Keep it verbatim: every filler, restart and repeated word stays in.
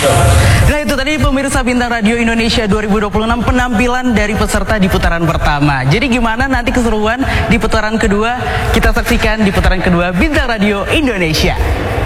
Nah itu tadi pemirsa Bintang Radio Indonesia dua ribu dua puluh enam, penampilan dari peserta di putaran pertama. Jadi gimana nanti keseruan di putaran kedua? Kita saksikan di putaran kedua Bintang Radio Indonesia.